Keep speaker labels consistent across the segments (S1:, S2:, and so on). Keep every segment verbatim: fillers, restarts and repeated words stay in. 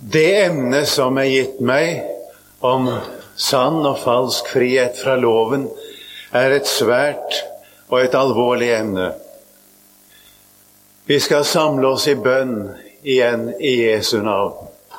S1: Det emne som er gitt meg om sann og falsk frihet fra loven er et svært og et alvorlig emne. Vi skal samle oss i bønn igjen i Jesu navn.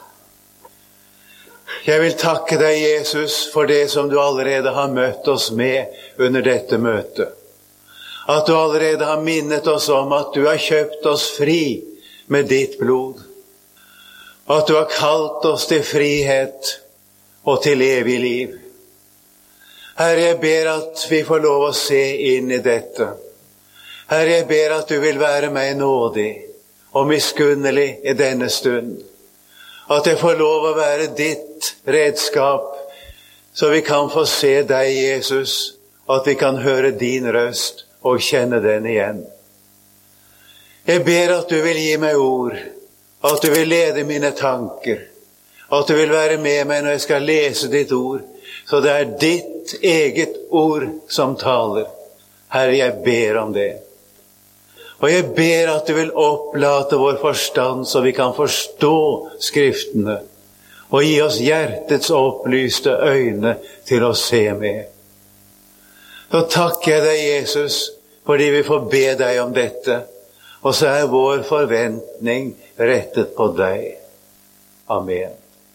S1: Jeg vil takke deg, Jesus, for det som du allerede har møtt oss med under dette møtet. At du allerede har minnet oss om at du har kjøpt oss fri med ditt blod. At du har kalt oss til frihet og til evig liv. Herre, jeg ber at vi får lov å se inn i dette. Herre, jeg ber at du vil være meg nådig og miskunnelig i denne stund. At jeg får lov å være ditt redskap, så vi kan få se deg, Jesus, og at vi kan høre din røst og kjenne den igjen. Jeg ber at du vil gi meg ord, at du vil lede mine tanker, at du vil være med meg når jeg skal lese ditt ord, så det er ditt eget ord som taler. Herre, jeg ber om det. Og jeg ber at du vil opplate vår forstand, så vi kan forstå Skriftene, og gi oss hjertets opplyste øyne til å se med. Så takker jeg deg, Jesus, fordi vi får be deg om dette, og så er vår forventning rettet på deg. Amen.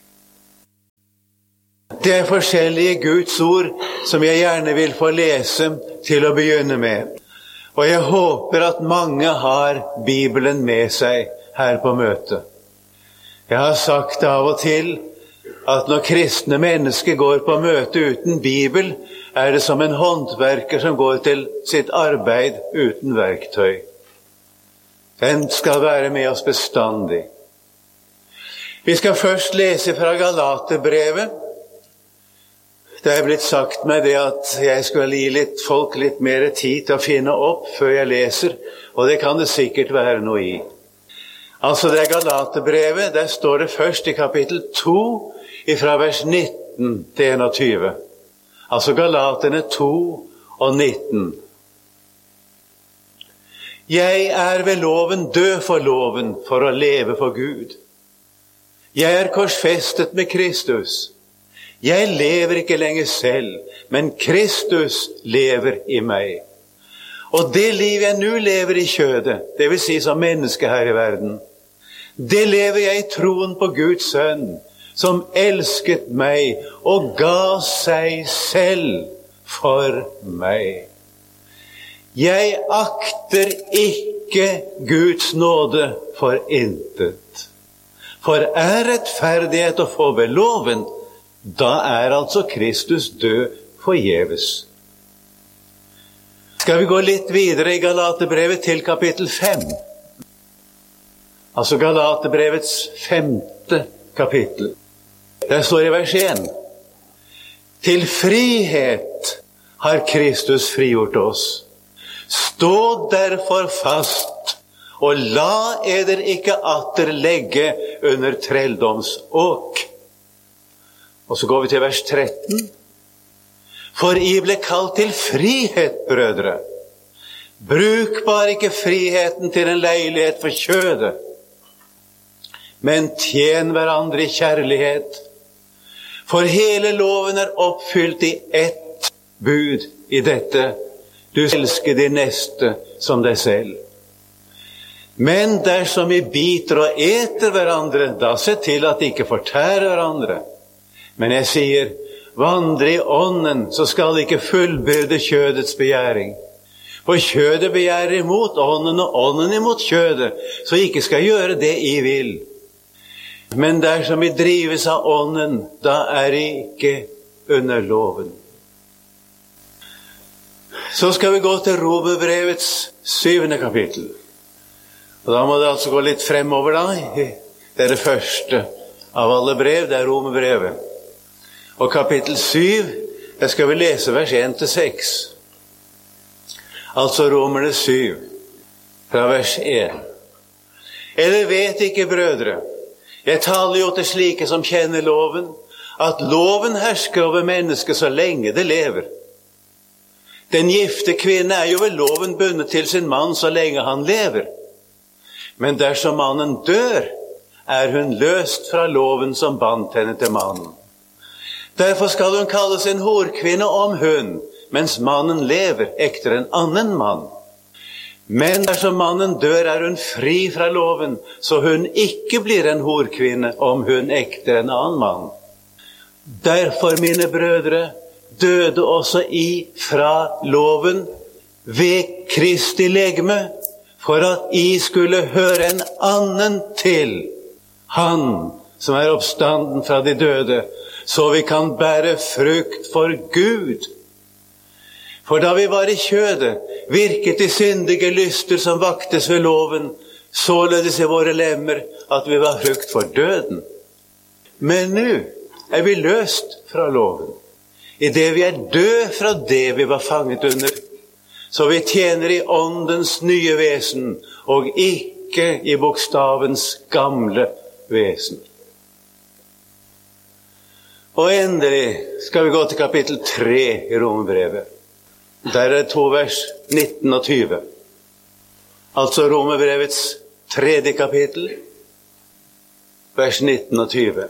S1: Det er forskjellige Guds ord som jeg gjerne vil få lese til å begynne med. Og jeg håper at mange har Bibelen med seg her på møtet. Jeg har sagt av og til at når kristne mennesker går på møte uten Bibel, er det som en håndverker som går til sitt arbeid uten verktøy. Den skal være med oss bestandig. Vi skal først lese fra Galaterbrevet. Det er blitt sagt meg det at jeg skal gi litt folk litt mer tid til å finne opp før jeg leser, og det kan det sikkert være noe i. Altså det er Galaterbrevet, der står det først i kapittel to, fra vers nitten til enogtyve. Altså Galaterne to og nitten. Jeg er ved loven død for loven, for å leve for Gud. Jeg er korsfestet med Kristus. Jeg lever ikke lenger selv, men Kristus lever i meg. Og det liv jeg nå lever i kjødet, det vil si som menneske her i verden, det lever jeg i troen på Guds sønn, som elsket meg og ga seg selv for meg. Jeg akter ikke Guds nåde for intet. For er rettferdighet å få ved loven, da er altså Kristus død forgjeves. Skal vi gå litt videre i Galaterbrevet til kapittel fem? Altså Galaterbrevets femte kapittel. Der står i vers én. Til frihet har Kristus frigjort oss. Stå derfor fast, og la eder ikke atter legge under trelldomsåk. Og så går vi til vers tretten. For I ble kalt til frihet, brødre. Bruk bare ikke friheten til en leilighet for kjødet, men tjen hverandre i kjærlighet. For hele loven er oppfylt i ett bud i dette: du elsker din neste som deg selv. Men dersom I biter og eter hverandre, da se til at de ikke fortærer hverandre. Men jeg sier, vandre i ånden, så skal ikke fullbyrde kjødets begjæring. For kjødet begjærer imot ånden, og ånden imot kjødet, så ikke skal gjøre det I vil. Men dersom I drives av ånden, da er I ikke under loven. Så skal vi gå til Romerbrevets syvende kapittel. Og da må det altså gå litt fremover da. Det er det første av alle brev, det er Romerbrevet. Og kapittel syv, der skal vi lese vers én til seks. Altså Romerne syv, fra vers én. Eller vet ikke, brødre, jeg taler jo til slike som kjenner loven, at loven hersker over mennesket så lenge det lever. Den gifte kvinne er jo ved loven bundet til sin mann så lenge han lever. Men dersom mannen dør, er hun løst fra loven som bandt henne til mannen. Derfor skal hun kalles en horkvinne om hun, mens mannen lever, ekter en annen mann. Men dersom mannen dør, er hun fri fra loven, så hun ikke blir en horkvinne om hun ekter en annen mann. Derfor, mine brødre, døde også I fra loven ved Kristi legeme, for at I skulle høre en annen til, han som er oppstanden fra de døde, så vi kan bære frukt for Gud. For da vi var I kjødet, virket de syndige lyster som vaktes ved loven, således I våre lemmer at vi var frukt for døden. Men nå er vi løst fra loven, I det vi er død fra det vi var fanget under, så vi tjener I åndens nye vesen, og ikke I bokstavens gamle vesen. Og endelig skal vi gå til kapittel tre I Romerbrevet. Der er to vers nitten og tyve. Altså Romerbrevets tredje kapittel, vers nitten og tyve.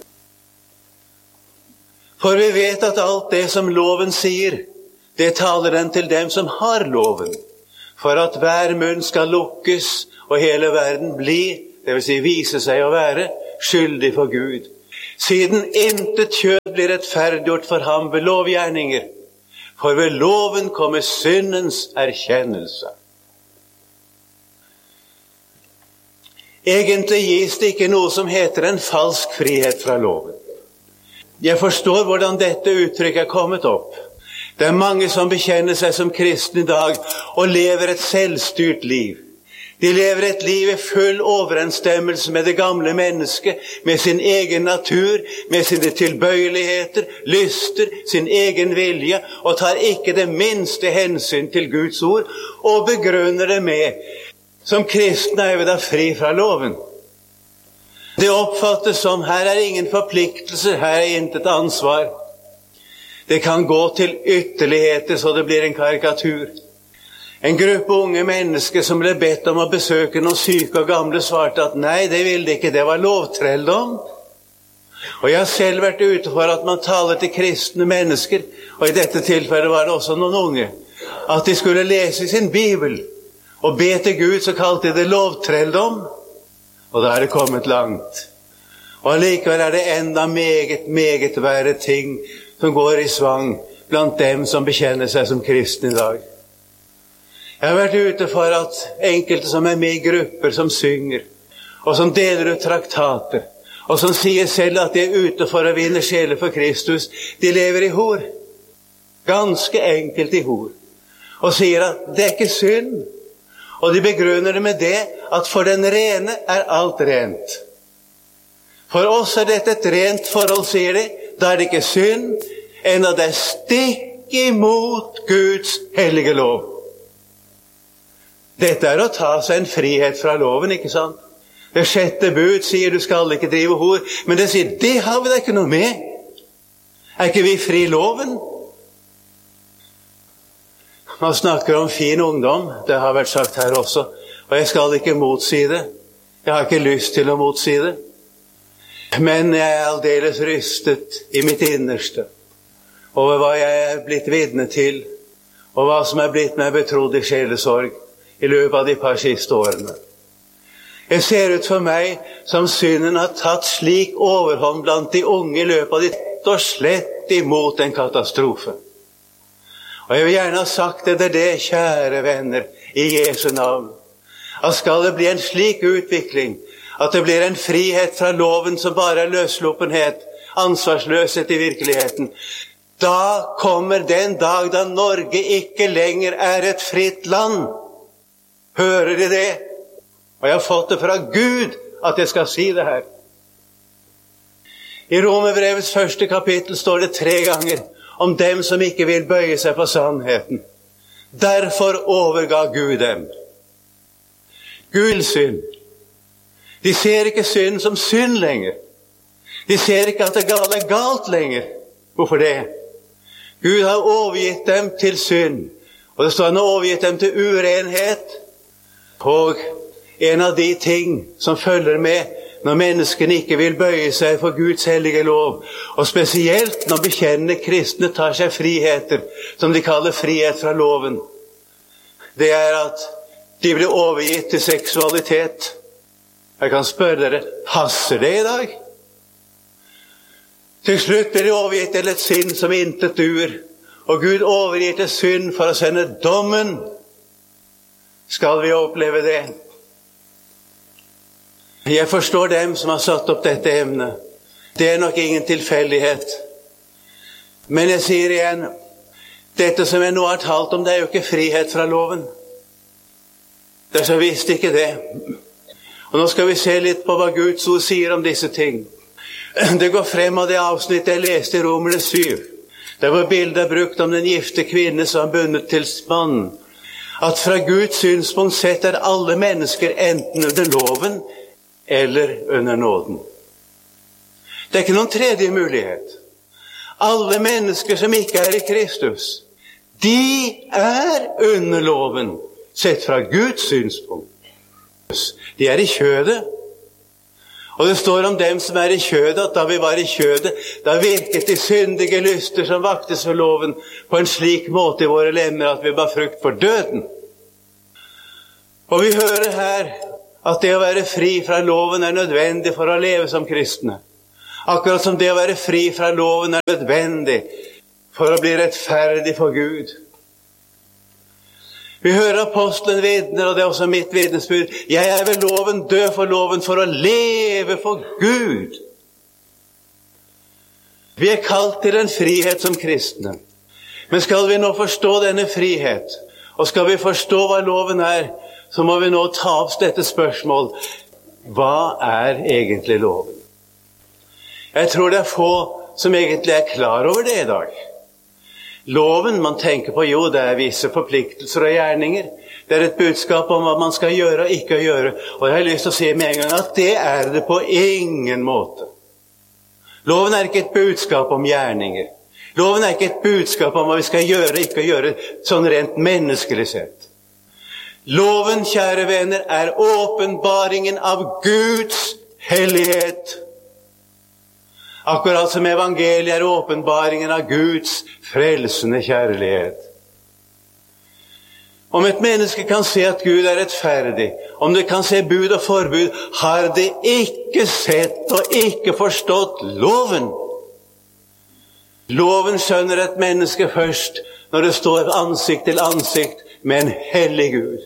S1: For vi vet at alt det som loven sier, det taler den til dem som har loven, for at hver munn skal lukkes, og hele verden bli, det vil si vise seg å være, skyldig for Gud. Siden intet kjød blir rettferdiggjort for ham ved lovgjerninger, for ved loven kommer syndens erkjennelse. Egentlig gis det ikke noe som heter en falsk frihet fra loven. Jeg forstår hvordan dette uttrykket er kommet opp. Det er mange som bekjenner seg som kristne I dag og lever et selvstyrt liv. De lever et liv I full overensstemmelse med det gamle mennesket, med sin egen natur, med sine tilbøyeligheter, lyster, sin egen vilje, og tar ikke det minste hensyn til Guds ord, og begrunner det med, som kristne er vi da fri fra loven. Det oppfattes som, her er ingen forpliktelse, her er intet ansvar. Det kan gå til ytterligheter så det blir en karikatur. En gruppe unge mennesker som ble bedt om å besøke noen syke og gamle svarte at nei, det ville de ikke, det var lovtrelldom. Og jeg har selv vært ute for at man taler til kristne mennesker, og I dette tilfellet var det også noen unge, at de skulle lese sin Bibel, og be til Gud, så kalte de det lovtrelldom. Og da er det kommet langt. Og allikevel er det enda meget, meget verre ting som går I svang blant dem som bekjenner seg som kristne I dag. Jeg har vært ute for at enkelte som er med I grupper som synger, og som deler ut traktater, og som sier selv at de er ute for å vinne sjeler for Kristus, de lever I hor. Ganske enkelt I hor. Og sier at det er ikke synd. Og de begrunner det med det at for den rene er alt rent. For oss er dette et rent forhold, sier de. Da er det ikke synd, enn at det er stikk imot Guds hellige lov. Dette er å ta seg en frihet fra loven, ikke sant? Det sjette bud sier du skal ikke drive hor, men det sier, det har vi da ikke noe med. Er ikke vi fri loven? Man snakker om fin ungdom, det har vært sagt her også, og jeg skal ikke motsi det. Jeg har ikke lyst til å motsi det. Men jeg er aldeles rystet I mitt innerste over hva jeg er blitt vitne til, og hva som er blitt meg betrodd I sjelesorg I løpet av de par siste årene. Jeg ser ut for meg som synden har tatt slik overhånd blant de unge I løpet av de og slett imot en katastrofe. Og jeg vil gjerne ha sagt det, det, kjære venner, I Jesu navn, at skal det bli en slik utvikling, at det blir en frihet fra loven som bare er løsluppenhet, ansvarsløshet I virkeligheten, da kommer den dag da Norge ikke lenger er et fritt land. Hører de det? Og jeg har fått det fra Gud at jeg skal si det her. I Romerbrevets første kapittel står det tre ganger om dem som ikke vil bøye seg på sannheten. Derfor overga Gud dem. Guds synd. De ser ikke synd som synd lenger. De ser ikke at det gale er galt lenger. Hvorfor det? Gud har overgitt dem til synd. Og det står han har overgitt dem til urenhet. Og en av de ting som følger med når menneskene ikke vil bøye seg for Guds hellige lov, og spesielt når bekjennende kristne tar seg friheter, som de kaller frihet fra loven, det er at de blir overgitt til seksualitet. Jeg kan spørre dere, passer det i dag? Til slutt blir de overgitt til et sinn som intet duer, og Gud overgir til synd for å sende dommen. Skal vi oppleve det? Jeg forstår dem som har satt opp dette emnet. Det er nok ingen tilfeldighet. Men jeg sier igjen, dette som jeg nå har talt om, det er jo ikke frihet fra loven. Det er så visst ikke det. Og nå skal vi se litt på hva Guds ord sier om disse ting. Det går frem av det avsnittet jeg leste i Romerne syv. Der var bildet er brukt om den gifte kvinne som er bundet til mannen. At fra Guds synspunkt sett er alle mennesker enten under loven eller under nåden. Det er ikke noen tredje mulighet. Alle mennesker som ikke er i Kristus, de er under loven, sett fra Guds synspunkt. De er i kjødet. Og det står om dem som er i kjødet, at da vi var i kjødet, da virket de syndige lyster som vaktes for loven på en slik måte i våre lemmer at vi bar frukt for døden. Og vi hører her at det å være fri fra loven er nødvendig for å leve som kristne. Akkurat som det å være fri fra loven er nødvendig for å bli rettferdig for Gud. Vi hører apostelen vitner, og det er også mitt vitnesbyrd. Jeg er ved loven, død for loven, for å leve for Gud. Vi er kalt til en frihet som kristne. Men skal vi nå forstå denne frihet, og skal vi forstå hva loven er, så må vi nå ta opp dette spørsmål. Hva er egentlig loven? Jeg tror det er få som egentlig er klar over det i dag. Loven man tenker på, jo, det er visse forpliktelser og gjerninger. Det er et budskap om hva man skal gjøre og ikke gjøre. Og jeg har lyst til å si med en gang at det er det på ingen måte. Loven er ikke et budskap om gjerninger. Loven er ikke et budskap om hva vi skal gjøre og ikke gjøre, sånn rent menneskelig sett. Loven, kjære venner, er åpenbaringen av Guds hellighet. Akkurat som evangeliet er åpenbaringen av Guds frelsende kjærlighet. Om et menneske kan se at Gud er rettferdig, om det kan se bud og forbud, har det ikke sett og ikke forstått loven. Loven skjønner et menneske først når det står ansikt til ansikt med en hellig Gud.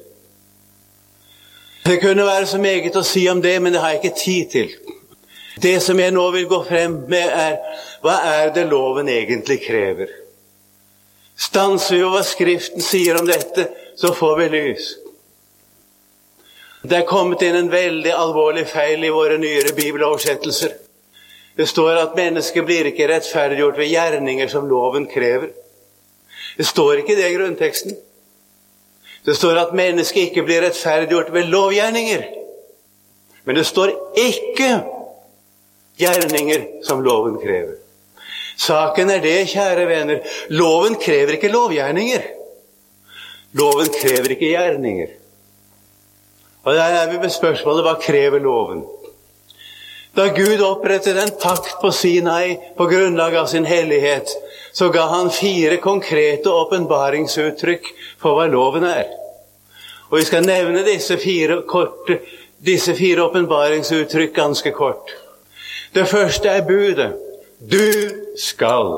S1: Det kunne være så meget å si om det, men det har jeg ikke tid til. Det som jeg nå vil gå frem med er, hva er det loven egentlig krever? Stanser vi hva Skriften sier om dette, så får vi lys. Det er kommet inn en veldig alvorlig feil i våre nyere bibeloversettelser. Det står at mennesket blir ikke rettferdiggjort ved gjerninger som loven krever. Det står ikke det i grunnteksten. Det står at mennesket ikke blir rettferdiggjort ved lovgjerninger. Men det står ikke gjerninger som loven krever. Saken er det, kjære venner. Loven krever ikke lovgjerninger. Loven krever ikke gjerninger. Og der er vi med spørsmålet, hva krever loven? Da Gud opprettet en pakt på Sinai på grunnlag av sin hellighet, så ga han fire konkrete åpenbaringsuttrykk for hva loven er. Og vi skal nevne disse fire, korte, disse fire åpenbaringsuttrykk ganske kort. Det første er budet. Du skal.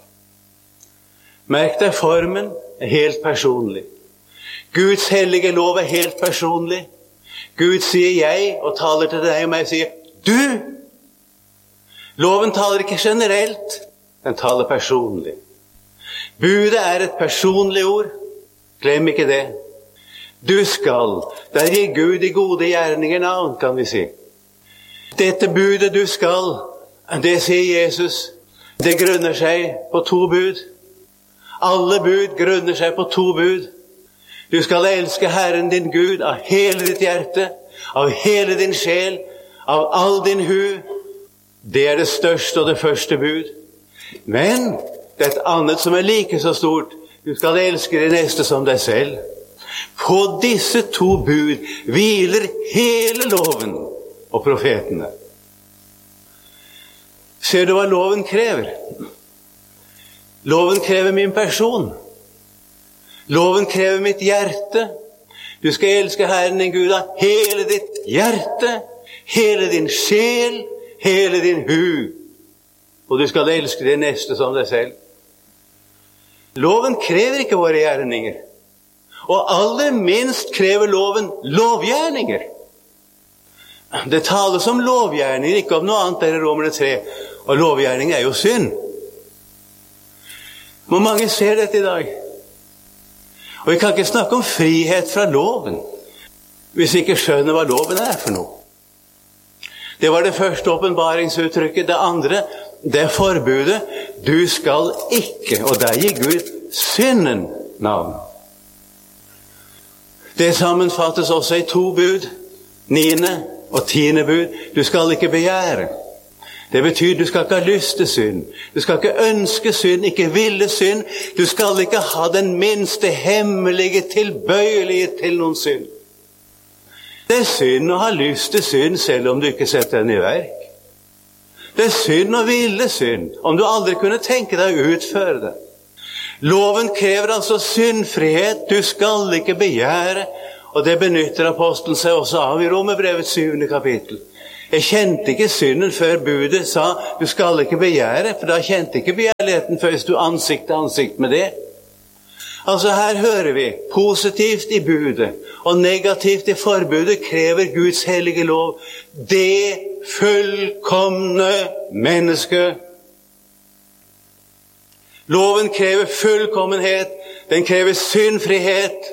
S1: Merk deg formen er helt personlig. Guds hellige lov er helt personlig. Gud sier jeg, og taler til deg og meg, sier du. Loven taler ikke generelt, den taler personlig. Budet er et personlig ord. Glem ikke det. Du skal. Der gir Gud de gode gjerninger navn, kan vi si. Dette budet du skal, det sier Jesus, det grunner seg på to bud. Alle bud grunner seg på to bud. Du skal elske Herren din Gud av hele ditt hjerte, av hele din sjel, av all din hu. Det er det største og det første bud. Men det er et annet som er like så stort. Du skal elske din neste som deg selv. På disse to bud hviler hele loven og profetene. Ser du hva loven krever? Loven krever min person. Loven krever mitt hjerte. Du skal elske Herren din Gud av hele ditt hjerte, hele din sjel, hele din hu. Og du skal elske din neste som deg selv. Loven krever ikke våre gjerninger. Og aller minst krever loven lovgjerninger. Det tales om lovgjerninger, ikke om noe annet der i Romerne tre. Og lovgjerning er jo synd. Hvor mange ser dette i dag? Og vi kan ikke snakke om frihet fra loven, hvis vi ikke skjønner hva loven er for noe. Det var det første åpenbaringsuttrykket. Det andre, det er forbudet. Du skal ikke, og der gir Gud synden navn. Det sammenfattes også i to bud, niende og tiende bud. Du skal ikke begjære. Det betyr du skal ikke ha lyst til synd. Du skal ikke ønske synd, ikke ville synd. Du skal ikke ha den minste hemmelige tilbøyelighet til noen synd. Det er synd å ha lyst til synd selv om du ikke setter den i verk. Det er synd å ville synd om du aldri kunne tenke deg å utføre det. Loven krever altså syndfrihet. Du skal ikke begjære. Og det benytter apostelen seg også av i Romerbrevets syvende kapittel. Jeg kjente ikke synden før budet sa du skal ikke begjære, for da kjente ikke begjærligheten før du ansikt til ansikt med det. Altså her hører vi positivt i budet og negativt i forbudet krever Guds hellige lov det fullkomne mennesket. Loven krever fullkommenhet, den krever syndfrihet.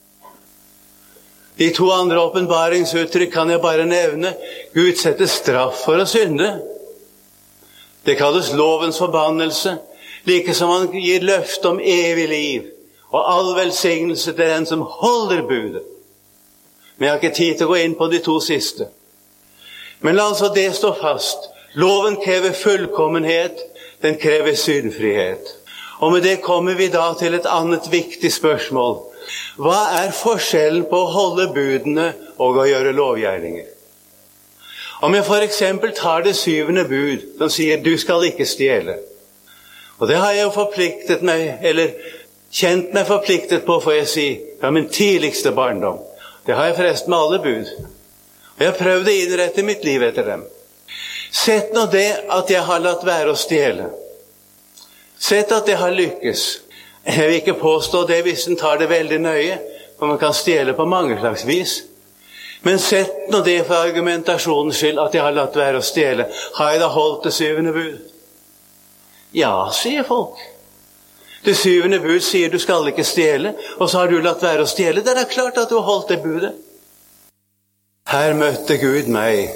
S1: De to andre åpenbaringsuttrykk kan jeg bare nevne. Gud setter straff for å synde. Det kalles lovens forbannelse, like som han gir løfte om evig liv og all velsignelse til den som holder budet. Men jeg har ikke tid til å gå inn på de to siste. Men la altså det stå fast. Loven krever fullkommenhet, den krever syndfrihet. Og med det kommer vi da til et annet viktig spørsmål. Hva er forskjellen på å holde budene og å gjøre lovgjerninger? Om jeg for eksempel tar det syvende bud, som sier du skal ikke stjele. Og det har jeg jo forpliktet meg, eller kjent meg forpliktet på, får jeg si, fra min tidligste barndom. Det har jeg forresten med alle bud. Og jeg har prøvd å innrette mitt liv etter dem. Sett nå det at jeg har latt være å stjele. Sett at det har lykkes. Jeg vil ikke påstå det hvis en tar det veldig nøye, for man kan stjele på mange slags vis. Men sett nå det for argumentasjonens skyld at jeg har latt være å stjele. Har jeg da holdt det syvende bud? Ja, sier folk. Det syvende bud sier du skal ikke stjele, og så har du latt være å stjele. Det er klart at du har holdt det budet. Her møtte Gud meg.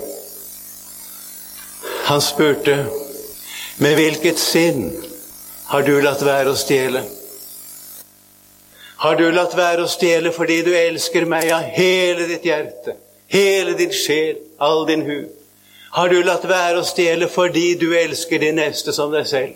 S1: Han spurte, med hvilket sinn har du latt være å stjele? Har du latt være å stjele fordi du elsker meg av hele ditt hjerte, hele din sjel, all din hu? Har du latt være å stjele fordi du elsker din neste som deg selv?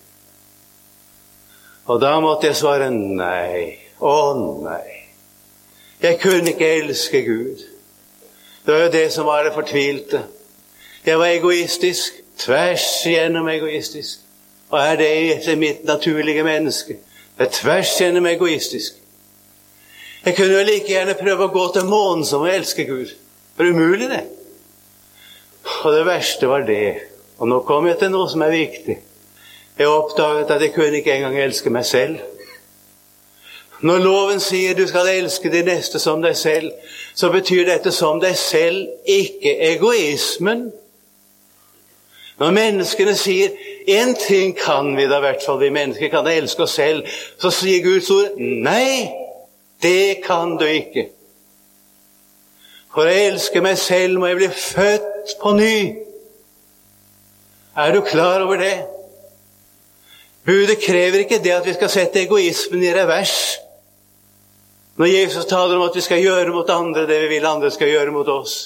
S1: Og da måtte jeg svare nei, å nei. Jeg kunne ikke elske Gud. Det var jo det som var det fortvilte. Jeg var egoistisk, tvers igjennom egoistisk. Og er det i mitt naturlige menneske? Det er tvers gjennom egoistisk. Jeg kunne jo like gjerne prøve å gå til månen som å elske Gud. Det er umulig det. Og det verste var det. Og nå kom jeg til noe som er viktig. Jeg oppdaget at jeg kunne ikke engang elske meg selv. Når loven sier du skal elske de neste som deg selv, så betyr dette som deg selv, ikke egoismen. Når menneskene sier, en ting kan vi da, i hvert fall vi mennesker kan elske oss selv, så sier Guds ord, nei, det kan du ikke. For å elske meg selv må jeg bli født på ny. Er du klar over det? Budet krever ikke det at vi skal sette egoismen i revers. Når Jesus taler om at vi skal gjøre mot andre det vi vil andre skal gjøre mot oss.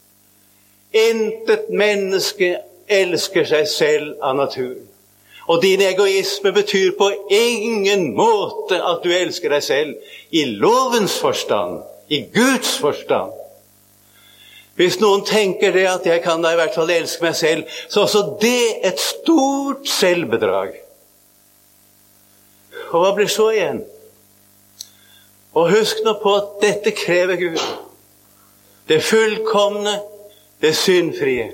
S1: Intet menneske elsker seg selv av naturen. Og din egoisme betyr på ingen måte at du elsker deg selv i lovens forstand, i Guds forstand. Hvis noen tenker det at jeg kan da i hvert fall elske meg selv, så er også det et stort selvbedrag. Og hva blir så igjen? Og husk nå på at dette krever Gud. Det fullkomne, det syndfrie.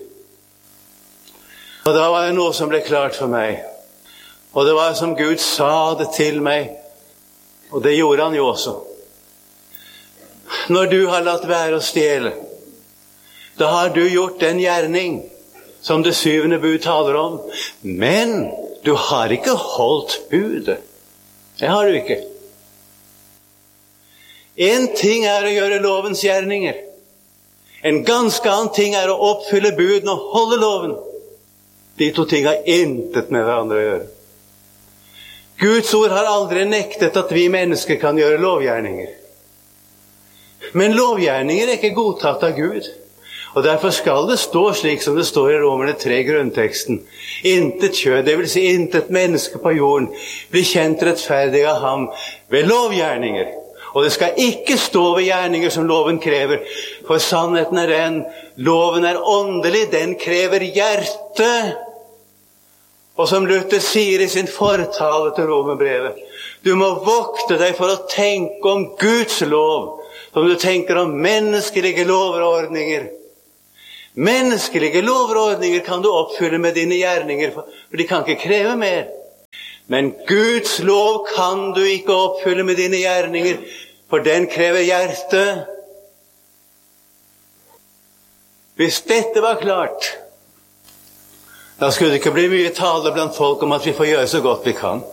S1: Og da var det noe som ble klart for meg. Og det var som Gud sa det til meg, og det gjorde han jo også. Når du har latt være å stjele, da har du gjort den gjerning som det syvende bud taler om. Men du har ikke holdt budet. Det har du ikke. En ting er å gjøre lovens gjerninger. En ganske annen ting er å oppfylle buden og holde loven. De to ting har intet med hverandre å gjøre. Guds ord har aldri nektet at vi mennesker kan gjøre lovgjerninger. Men lovgjerninger er ikke godtatt av Gud. Og derfor skal det stå slik som det står i Romerne tre grunnteksten. Intet kjød, det vil si intet menneske på jorden, blir kjent rettferdig av ham ved lovgjerninger. Og det skal ikke stå ved gjerninger som loven krever. For sannheten er den, loven er åndelig, den krever hjerte. Og som Luther sier i sin fortale til Romerbrevet, du må vokte deg for å tenke om Guds lov, som du tenker om menneskelige lover og ordninger. Menneskelige lover og ordninger kan du oppfylle med dine gjerninger, for de kan ikke kreve mer. Men Guds lov kan du ikke oppfylle med dine gjerninger, for den krever hjerte. Hvis dette var klart, da skulle det ikke bli mye tale blant folk om at vi får gjøre så godt vi kan.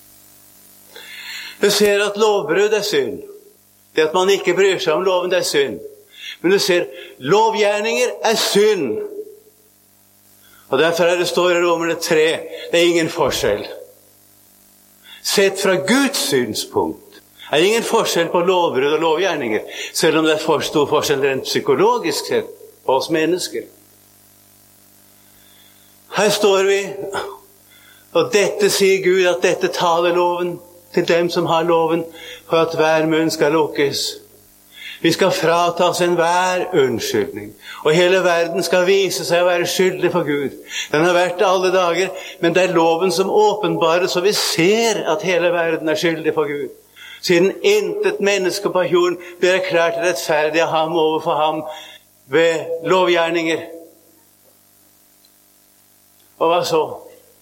S1: Du ser at lovbrudd er synd. Det at man ikke bryr seg om loven, det er synd. Men du ser, lovgjerninger er synd. Og derfor er det står i Romerne tre, det er ingen forskjell. Sett fra Guds synspunkt er det ingen forskjell på lovbrudd og lovgjerninger, selv om det er for stor forskjell rent psykologisk sett på oss mennesker. Her står vi, og dette sier Gud, at dette taler loven til dem som har loven, for at hver munn skal lukkes. Vi skal fratas enhver unnskyldning, og hele verden skal vise seg å være skyldig for Gud. Den har vært alle dager, men det er loven som åpenbarer, så vi ser at hele verden er skyldig for Gud. Siden intet menneske på jorden blir erklært rettferdig av ham overfor ham ved lovgjerninger. Og hva så?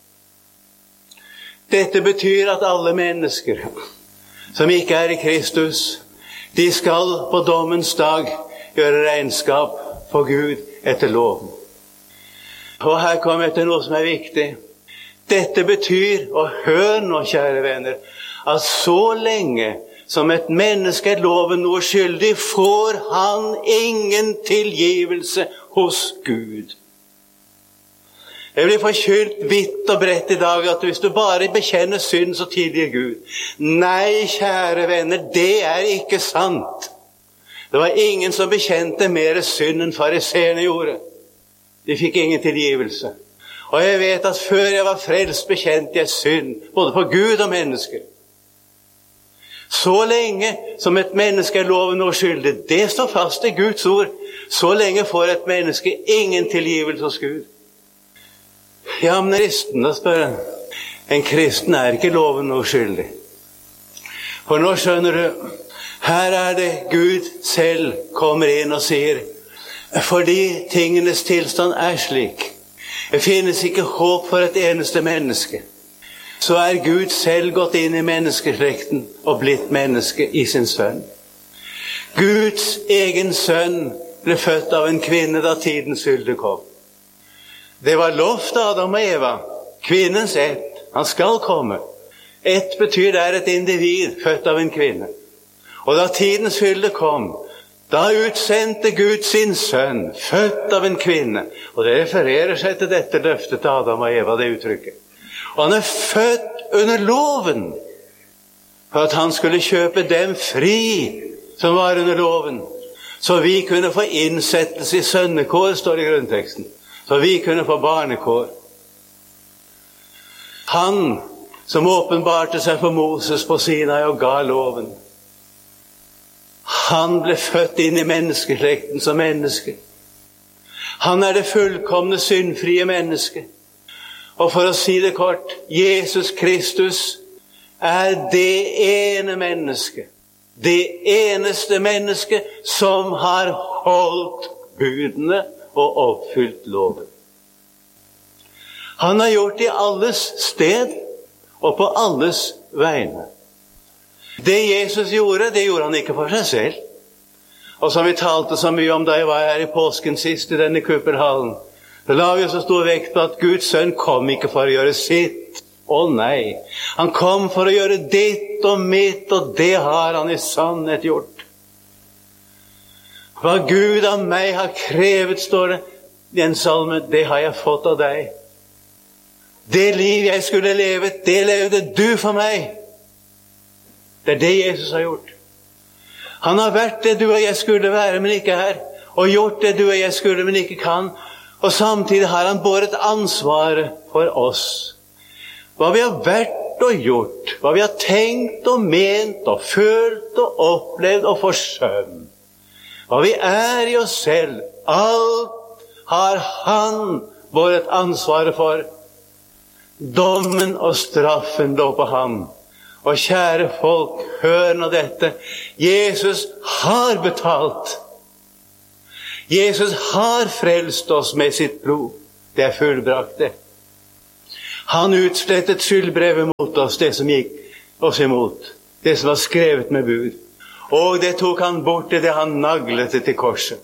S1: Dette betyr at alle mennesker som ikke er i Kristus, de skal på dommens dag gjøre regnskap for Gud etter loven. Og her kommer jeg til noe som er viktig. Dette betyr, og hør nå, kjære venner, at så lenge som et menneske er loven noe skyldig, får han ingen tilgivelse hos Gud. Det blir forkynt vidt og bredt i dag at hvis du bare bekjenner synd, så tilgir Gud. Nei, kjære venner, det er ikke sant. Det var ingen som bekjente mer synd enn fariseerne gjorde. De fikk ingen tilgivelse. Og jeg vet at før jeg var frelst, bekjente jeg synd, både for Gud og mennesker. Så lenge som et menneske er loven noe skyldig, det står fast i Guds ord. Så lenge får et menneske ingen tilgivelse hos Gud. Ja, men kristen, da spør jeg. En kristen er ikke loven noe skyldig. For nå skjønner du, her er det Gud selv kommer inn og sier, fordi tingenes tilstand er slik, det finnes ikke håp for et eneste menneske, så er Gud selv gått inn i menneskeslekten og blitt menneske i sin sønn. Guds egen sønn ble født av en kvinne da tidens fylde kom. Det var lovt Adam og Eva, kvinnens ett, han skal komme. Ett betyr det er et individ født av en kvinne. Og da tidens fylde kom, da utsendte Gud sin sønn, født av en kvinne. Og det refererer seg til dette løftet til Adam og Eva, det uttrykket. Og han er født under loven, for at han skulle kjøpe dem fri som var under loven, så vi kunne få innsettelse i sønnekår, står det i grunnteksten. Så vi kunne få barnekår. Han som åpenbarte seg for Moses på Sinai og ga loven. Han ble født inn i menneskeslekten som menneske. Han er det fullkomne, syndfrie menneske. Og for å si det kort, Jesus Kristus er det ene menneske, det eneste menneske som har holdt budene og oppfylt loven. Han har gjort det i alles sted og på alles vegne. Det Jesus gjorde, det gjorde han ikke for seg selv. Og som vi talte så mye om da jeg var her i påsken sist i denne kuppelhallen, så la vi så stor vekt på at Guds sønn kom ikke for å gjøre sitt. Å nei, han kom for å gjøre ditt og mitt, og det har han i sannhet gjort. Hva Gud av meg har krevet, står det i en salme, det har jeg fått av deg. Det liv jeg skulle leve, det levde du for meg. Det er det Jesus har gjort. Han har vært det du og jeg skulle være, men ikke er, og gjort det du og jeg skulle, men ikke kan, og samtidig har han båret ansvaret for oss. Hva vi har vært og gjort, hva vi har tenkt og ment og følt og opplevd og forsømt. Hva vi er i oss selv, alt har han båret ansvaret for. Dommen og straffen lå på ham. Og kjære folk, hør nå dette. Jesus har betalt. Jesus har frelst oss med sitt blod. Det er fullbrakt det. Han utslettet skyldbrevet mot oss, det som gikk oss imot. Det som var skrevet med bud. Og det tok han bort i det han naglet det til korset.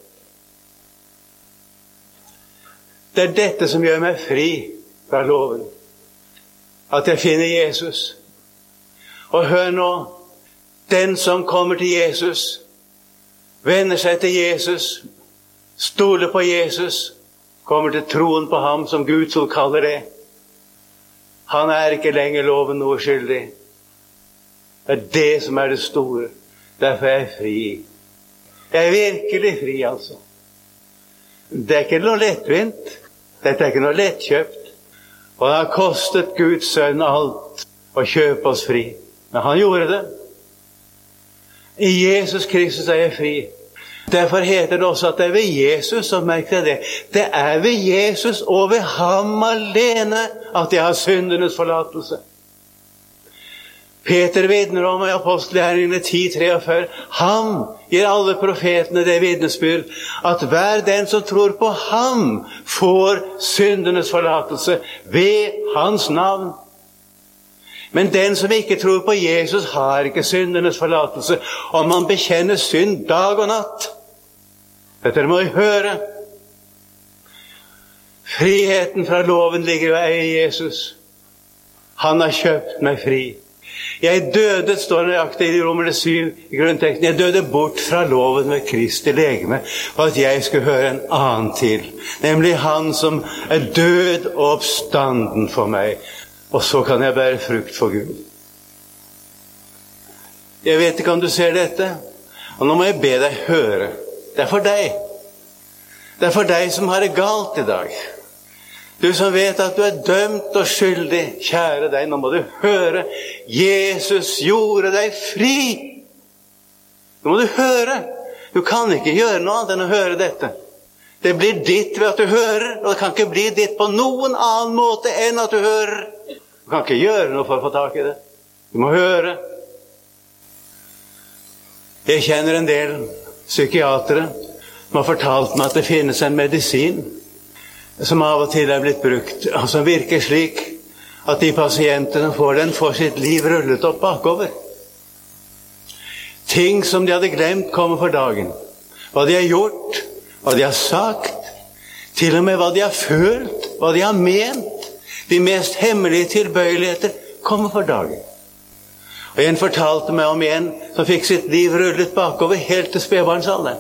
S1: Det er dette som gjør meg fri fra loven. At jeg finner Jesus. Og hør nå, den som kommer til Jesus, vender seg til Jesus, stoler på Jesus, kommer til troen på ham som Gud så kaller det. Han er ikke lenger loven noe skyldig. Det er det som er det store. Derfor er jeg fri. Jeg er virkelig fri, altså. Det er ikke noe lettvint. Dette er ikke noe lettkjøpt. Og det har kostet Guds sønn alt å kjøpe oss fri. Men han gjorde det. I Jesus Kristus er jeg fri. Derfor heter det også at det er ved Jesus, og merk deg det, det er ved Jesus og ved ham alene at jeg har syndenes forlatelse. Peter vitner om i apostelgjerningene ti treogfyrre, ham gir alle profetene det vitnesbyrd, at hver den som tror på ham får syndenes forlatelse ved hans navn. Men den som ikke tror på Jesus har ikke syndenes forlatelse, og man bekjenner synd dag og natt. Dette må vi høre. Friheten fra loven ligger jo i Jesus. Han har kjøpt meg fri. Jeg døde, står nøyaktig i Romerne syv i grunnteksten, jeg døde bort fra loven med Kristi legeme, for at jeg skulle høre en annen til, nemlig han som er død og oppstanden for meg. Og så kan jeg bære frukt for Gud. Jeg vet ikke om du ser dette, og nå må jeg be deg høre. Det er for deg. Det er for deg som har det galt i dag. Du som vet at du er dømt og skyldig, kjære deg, nå må du høre. Jesus gjorde deg fri. Nå må du høre. Du kan ikke gjøre noe annet enn å høre dette. Det blir ditt ved at du hører, og det kan ikke bli ditt på noen annen måte enn at du hører. Du kan ikke gjøre noe for å få tak i det. Du må høre. Jeg kjenner en del psykiatere som har fortalt meg at det finnes en medisin som av og til er blitt brukt, og som virker slik at de pasientene får den, får sitt liv rullet opp bakover. Ting som de hadde glemt kommer for dagen. Hva de har gjort, hva de har sagt, til og med hva de har følt, hva de har ment. De mest hemmelige tilbøyeligheter kommer for dagen. Og en fortalte meg om en som fikk sitt liv rullet bakover helt til spedbarnsalderen.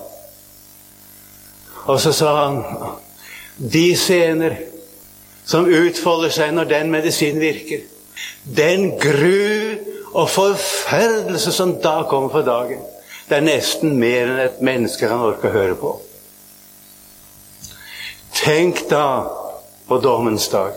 S1: Og så sa han, de scener som utfolder seg når den medisin virker, den gru og forferdelse som da kommer for dagen, det er nesten mer enn et menneske kan orke å høre på. Tenk da på dommens dag.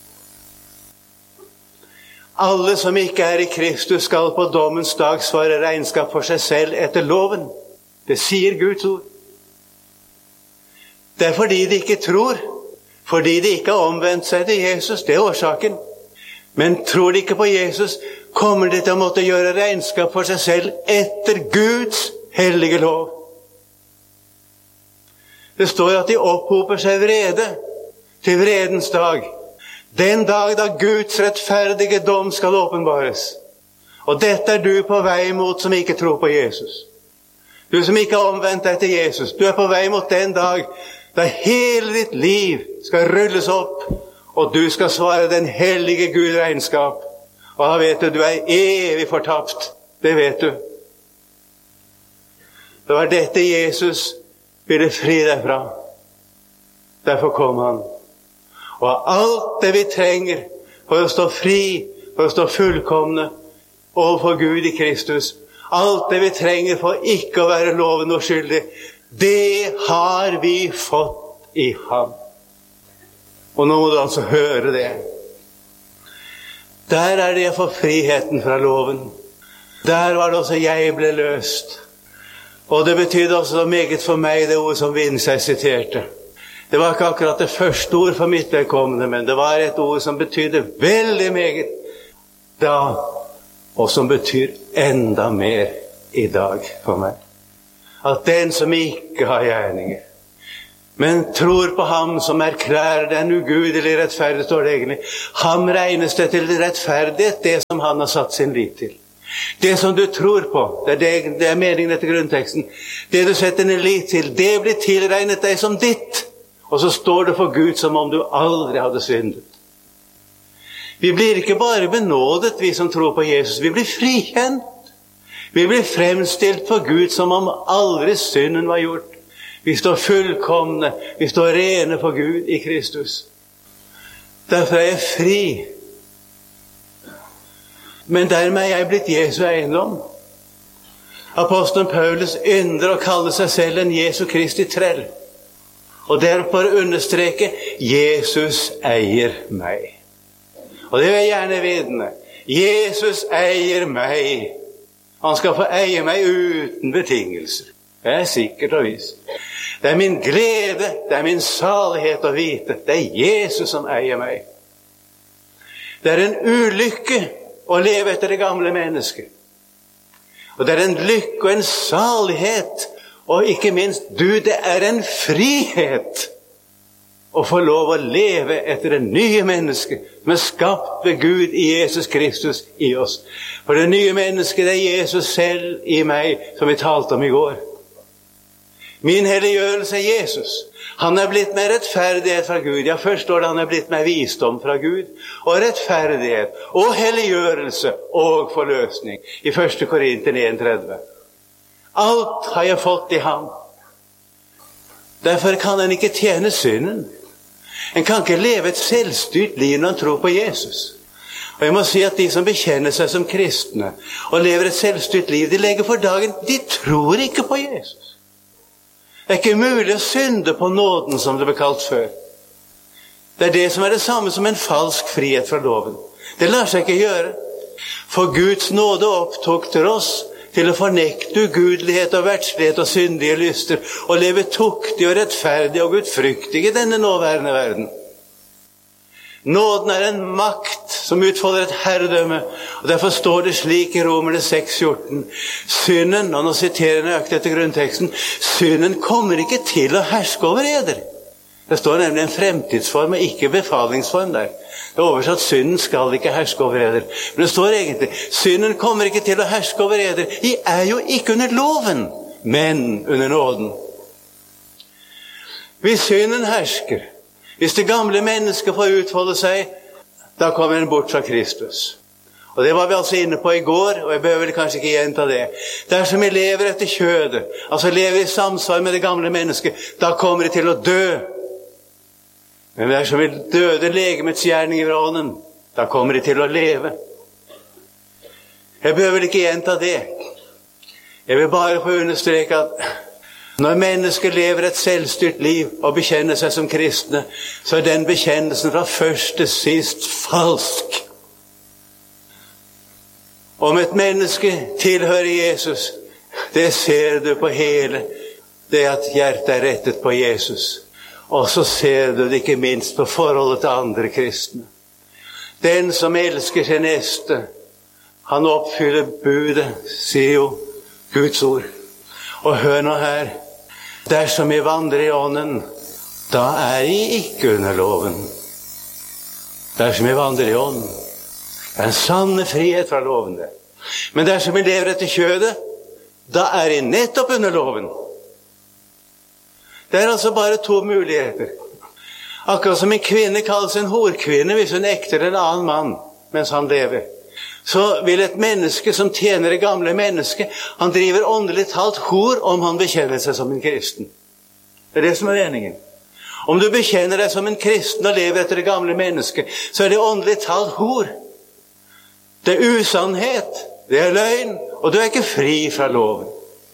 S1: Alle som ikke er i Kristus skal på dommens dag svare regnskap for seg selv etter loven. Det sier Guds ord. Det er fordi de ikke tror. Fordi de ikke har omvendt seg til Jesus. Det er årsaken. Men tror de ikke på Jesus, kommer de til å måtte gjøre regnskap for seg selv etter Guds hellige lov. Det står at de opphoper seg vrede til vredens dag. Den dag da Guds rettferdige dom skal åpenbares. Og dette er du på vei mot som ikke tror på Jesus. Du som ikke har omvendt deg til Jesus. Du er på vei mot den dag da hele ditt liv skal rulles opp, og du skal svare den hellige Gud regnskap. Og da vet du, du er evig fortapt. Det vet du. Det var dette Jesus ville fri deg fra. Derfor kom han. Og alt det vi trenger for å stå fri, for å stå fullkomne overfor Gud i Kristus, alt det vi trenger for ikke å være loven uskyldig, det har vi fått i ham. Og nå må du altså høre det. Der er det jeg får friheten fra loven. Der var det også jeg ble løst. Og det betydde også så meget for meg det ord som Vinsei siterte. Det var ikke akkurat det første ord for mitt vedkommende, men det var et ord som betydde veldig meget da, og som betyr enda mer i dag for meg. At den som ikke har gjerninger, men tror på ham som erklærer den ugudelig rettferdig, står det egentlig. Ham regnes det til rettferdighet, det som han har satt sin lit til. Det som du tror på, det er, det, det er meningen etter grunnteksten. Det du setter din lit til, det blir tilregnet deg som ditt. Og så står det for Gud som om du aldri hadde syndet. Vi blir ikke bare benådet, vi som tror på Jesus. Vi blir frikjent. Vi blir fremstilt for Gud som om aldri synden var gjort. Vi står fullkomne, vi står rene for Gud i Kristus. Derfor er jeg fri. Men dermed er jeg blitt Jesu eiendom. Apostelen Paulus ynder å kalle seg selv en Jesu Kristi trell. Og derfor understreke, Jesus eier meg. Og det vil jeg gjerne vidne. Jesus eier meg. Han skal få eie meg uten betingelser. Det er sikkert og visst. Det er min glede, det er min salighet å vite. Det er Jesus som eier meg. Det er en ulykke å leve etter det gamle mennesket. Og det er en lykke og en salighet, og ikke minst du, det er en frihet å få lov å leve etter det nye mennesket som er skapt ved Gud i Jesus Kristus i oss. For det nye mennesket, det er Jesus selv i meg, som vi talte om i går. Min helliggjørelse er Jesus. Han er blitt meg rettferdighet fra Gud. Ja, først står det han er blitt meg visdom fra Gud, og rettferdighet, og helliggjørelse, og forløsning. I første Korinter en tretti. Alt har jeg fått i ham. Derfor kan en ikke tjene synden. En kan ikke leve et selvstyrt liv når en tror på Jesus. Og jeg må si at de som bekjenner seg som kristne og lever et selvstyrt liv, de legger for dagen, de tror ikke på Jesus. Det er ikke mulig å synde på nåden, som det ble kalt før. Det er det som er det samme som en falsk frihet fra loven. Det lar seg ikke gjøre. For Guds nåde opptukter oss til å fornekte ugudelighet og verdslighet og syndige lyster, og leve tuktig og rettferdig og gudfryktig i denne nåværende verden. Nåden er en makt som utfolder et herredømme, og derfor står det slik i Romerne seks fjorten. Synden, og nå siterer jeg nøyaktig etter grunnteksten, synden kommer ikke til å herske over eder. Det står nemlig en fremtidsform og ikke befalingsform der. Det er oversatt, synden skal ikke herske over eder. Men det står egentlig, synden kommer ikke til å herske over eder. De er jo ikke under loven, men under nåden. Hvis synden hersker, hvis det gamle mennesket får utfolde seg, da kommer en bort fra Kristus. Og det var vi altså inne på i går, og jeg behøver kanskje ikke gjenta det. Dersom vi lever etter kjødet, altså lever i samsvar med det gamle mennesket, da kommer de til å dø. Men dersom vi døde legemets gjerning i ånden, da kommer de til å leve. Jeg behøver ikke gjenta det. Jeg vil bare få understreke at når mennesker lever et selvstyrt liv og bekjenner seg som kristne, så er den bekjennelsen fra først til sist falsk. Om et menneske tilhører Jesus, det ser du på hele det at hjertet er rettet på Jesus. Og så ser du det ikke minst på forholdet til andre kristne. Den som elsker sin neste, han oppfyller budet, sier jo Guds ord. Og hør nå her, dersom vi vandrer i ånden, da er I ikke under loven. Dersom vi vandrer i ånden, det er en sanne frihet fra loven det. Men dersom vi lever etter kjødet, da er I nettopp under loven. Det er altså bare to muligheter. Akkurat som en kvinne kalles en horkvinne hvis hun ekter en annen mann mens han lever. Så vil et menneske som tjener det gamle mennesket, han driver åndelig talt hor om han bekjenner seg som en kristen. Det er det som er meningen. Om du bekjenner deg som en kristen og lever etter det gamle mennesket, så er det åndelig talt hor. Det er usannhet, det er løgn, og du er ikke fri fra loven.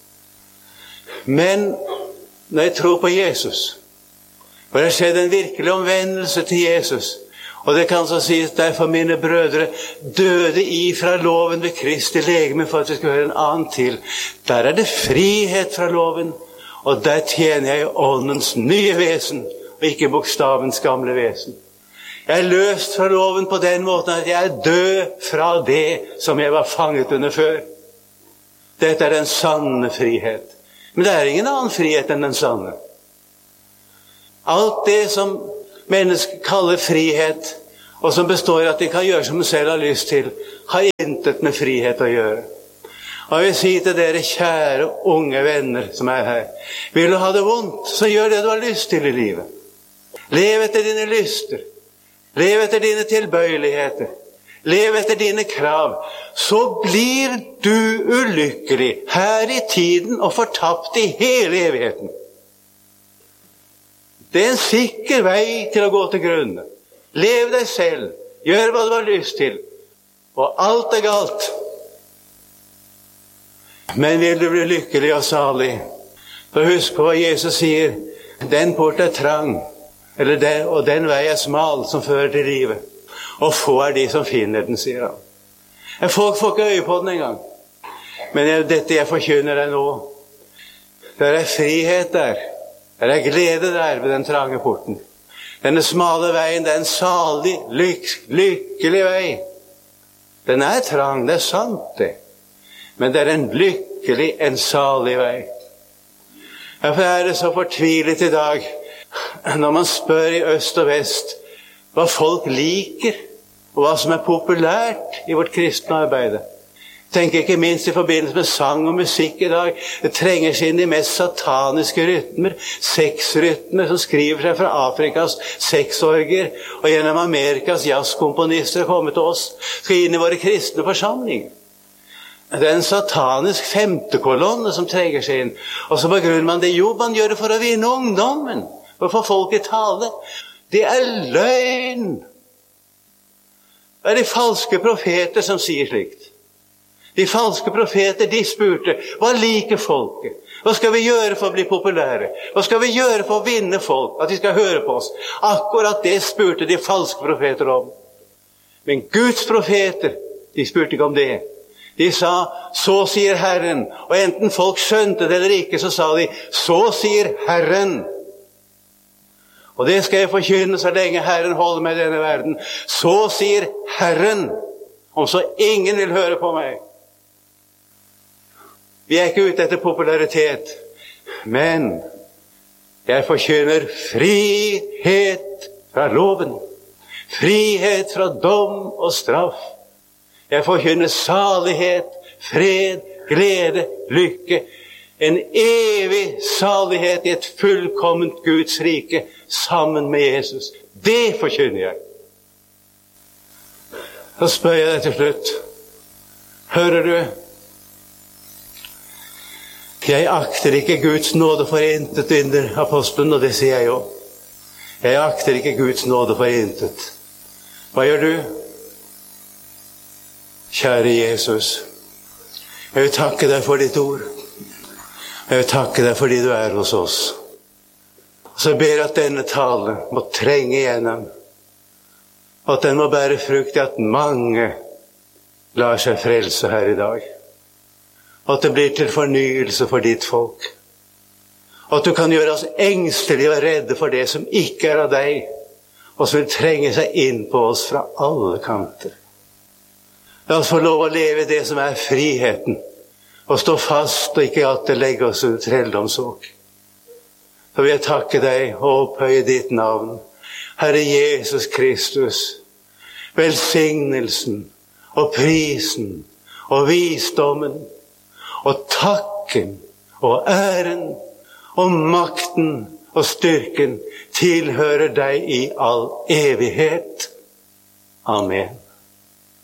S1: Men når jeg tror på Jesus, for det har skjedd en virkelig omvendelse til Jesus, og det kan så sies derfor mine brødre døde I fra loven ved Kristi legeme for at vi skulle høre en annen til. Der er det frihet fra loven, og der tjener jeg åndens nye vesen, og ikke bokstavens gamle vesen. Jeg er løst fra loven på den måten at jeg er død fra det som jeg var fanget under før. Dette er den sanne frihet. Men det er ingen annen frihet enn den sanne. Alt det som mennesker kaller frihet, og som består i at de kan gjøre som de selv har lyst til, har intet med frihet å gjøre. Og jeg vil si til dere kjære unge venner som er her, vil du ha det vondt, så gjør det du har lyst til I livet. Lev etter dine lyster. Lev etter dine tilbøyeligheter. Lev etter dine krav. Så blir du ulykkelig her I tiden og fortapt I hele evigheten. Det er en sikker vei til å gå til grunne. Lev deg selv. Gjør hva du har lyst til. Og alt er galt. Men vil du bli lykkelig og salig, så husk på hva Jesus sier. Den port er trang, eller den, og den vei er smal som fører til livet. Og få er de som finner den, sier han. En folk får ikke øye på den engang. Men det er dette jeg forkynner deg nå. Det er frihet der. Det er glede der ved den trange porten. Denne smale veien, det er en salig, lyk, lykkelig vei. Den er trang, det er sant det. Men det er en lykkelig, en salig vei. Derfor er det så fortvilet I dag, når man spør I øst og vest, hva folk liker, og hva som er populært I vårt kristne arbeide. Tenk ikke minst I forbindelse med sang og musikk I dag. Det trenger seg inn I mest sataniske rytmer, sexrytmer som skriver seg fra Afrikas sexorger, og gjennom Amerikas jazzkomponister har kommet til oss, skal inn I våre kristne forsamlinger. Det er en satanisk femtekolonne som trenger seg inn, og så begrunner man det, jo, man gjør det for å vinne ungdommen, for å få folk I tale. Det er løgn. Det er de falske profeter som sier slikt. De falske profeter, de spurte, hva liker folket? Hva skal vi gjøre for å bli populære? Hva skal vi gjøre for å vinne folk, at de skal høre på oss? Akkurat det spurte de falske profeter om. Men Guds profeter, de spurte ikke om det. De sa, så sier Herren. Og enten folk skjønte det eller ikke, så sa de, så sier Herren. Og det skal jeg forkynne så lenge Herren holder meg I denne verden. Så sier Herren, om så ingen vil høre på meg. Vi er ikke ute etter popularitet, men jeg forkynner frihet fra loven, frihet fra dom og straff. Jeg forkynner salighet, fred, glede, lykke, en evig salighet I et fullkomment Guds rike sammen med Jesus. Det forkynner jeg. Så spør jeg deg til slutt. Hører du? Jeg akter ikke Guds nåde for intet under apostelen, og det sier jeg jo. Jeg akter ikke Guds nåde for intet. Hva gjør du? Kjære Jesus, jeg vil takke deg for ditt ord. Jeg vil takke deg fordi du er hos oss. Så jeg ber at denne tale må trenge igjennom, og at den må bære frukt I at mange lar seg frelse her I dag. Og at det blir til fornyelse for ditt folk. At du kan gjøre oss engstelige og redde for det som ikke er av deg, og som vil trenge seg inn på oss fra alle kanter. La oss få lov å leve det som er friheten, og stå fast og ikke alltid legge oss under trelldomsåk. Så vil jeg takke deg og opphøye ditt navn, Herre Jesus Kristus. Velsignelsen og prisen og visdommen og takken og æren og makten og styrken tilhører deg i all evighet. Amen.